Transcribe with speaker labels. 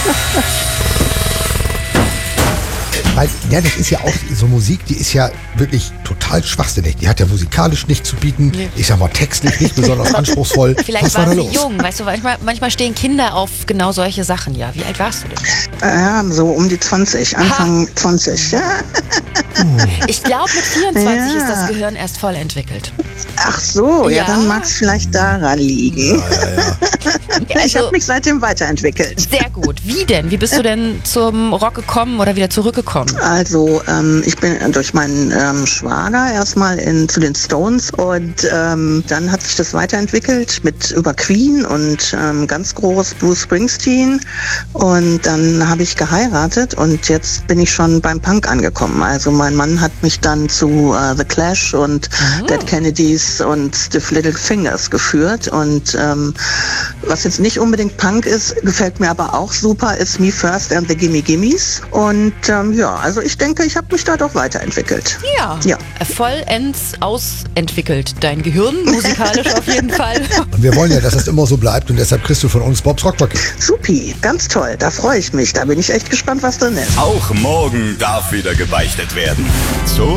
Speaker 1: Weil, ja, das ist ja auch so Musik, die ist ja wirklich total schwachsinnig. Die hat ja musikalisch nichts zu bieten. Nee. Ich sag mal, textlich nicht besonders anspruchsvoll.
Speaker 2: Vielleicht war sie jung, weißt du, manchmal stehen Kinder auf genau solche Sachen. Ja, wie alt warst du denn?
Speaker 3: Ja, so um die 20, Anfang 20. Ja.
Speaker 2: Ich glaube, mit 24 ist das Gehirn erst voll entwickelt.
Speaker 3: Ach so, ja, dann mag es vielleicht daran liegen.
Speaker 2: Ja.
Speaker 3: Ich habe mich seitdem weiterentwickelt.
Speaker 2: Sehr gut. Wie denn? Wie bist du denn zum Rock gekommen oder wieder zurückgekommen?
Speaker 3: Also, ich bin durch meinen Schwager erstmal zu den Stones und dann hat sich das weiterentwickelt über Queen und ganz groß Bruce Springsteen und dann habe ich geheiratet und jetzt bin ich schon beim Punk angekommen. Also mein Mann hat mich dann zu The Clash und Dead Kennedys und Stiff Little Fingers geführt und was jetzt nicht unbedingt Punk ist, gefällt mir aber auch super, ist Me First and the Gimme Gimmes und also ich denke, ich habe mich da doch weiterentwickelt.
Speaker 2: Ja. Vollends ausentwickelt. Dein Gehirn, musikalisch auf jeden Fall.
Speaker 1: Und wir wollen ja, dass das immer so bleibt und deshalb kriegst du von uns Bobs Rockpaket.
Speaker 3: Supi, ganz toll, da freue ich mich. Da bin ich echt gespannt, was drin ist.
Speaker 4: Auch morgen darf wieder gebeichtet werden. So